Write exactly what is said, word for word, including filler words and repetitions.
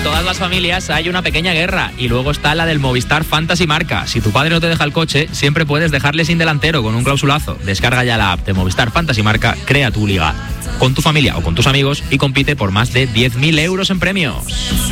en todas las familias hay una pequeña guerra y luego está la del Movistar Fantasy Marca. Si tu padre no te deja el coche, siempre puedes dejarle sin delantero con un clausulazo. Descarga ya la app de Movistar Fantasy Marca, crea tu liga con tu familia o con tus amigos y compite por más de diez mil euros en premios.